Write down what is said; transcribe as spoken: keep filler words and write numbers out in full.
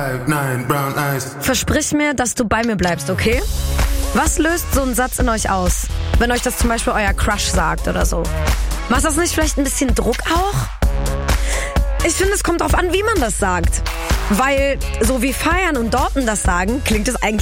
five nine brown eyes. Versprich mir, dass du bei mir bleibst, okay? Was löst so ein Satz in euch aus, wenn euch das zum Beispiel euer Crush sagt oder so? Macht das nicht vielleicht ein bisschen Druck auch? Ich finde, es kommt drauf an, wie man das sagt. Weil, so wie Feiern und Dorten das sagen, klingt es eigentlich